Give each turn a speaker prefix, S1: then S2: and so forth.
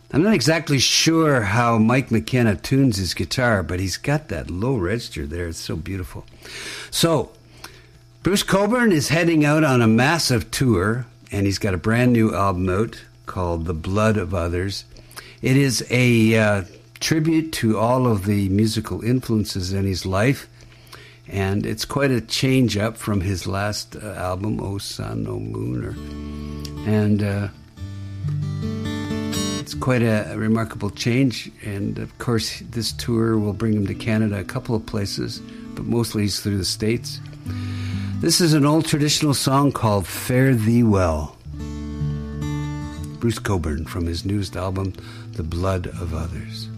S1: I'm not exactly sure how Mike McKenna tunes his guitar, but he's got that low register there. It's so beautiful. So, Bruce Cockburn is heading out on a massive tour, and he's got a brand new album out called The Blood of Others. It is a tribute to all of the musical influences in his life, and it's quite a change up from his last album, O Sun, O Moon. And it's quite a remarkable change, and of course this tour will bring him to Canada, a couple of places, but mostly he's through the States. This is an old traditional song called Fare Thee Well. Bruce Cockburn from his newest album, The Blood of Others.